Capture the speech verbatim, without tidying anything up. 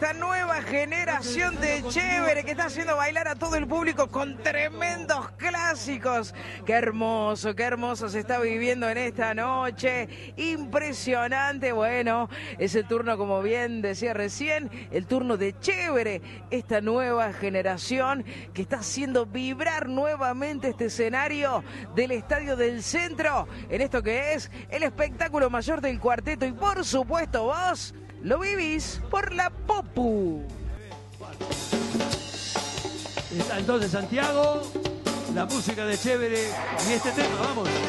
esta nueva generación de Chévere que está haciendo bailar a todo el público con tremendos clásicos. Qué hermoso, qué hermoso se está viviendo en esta noche. Impresionante. Bueno, es el turno, como bien decía recién, el turno de Chévere, esta nueva generación que está haciendo vibrar nuevamente este escenario del Estadio del Centro, en esto que es el espectáculo mayor del cuarteto. Y por supuesto vos lo vivís por la Popu. Está entonces Santiago, la música de Chévere y este tema, vamos.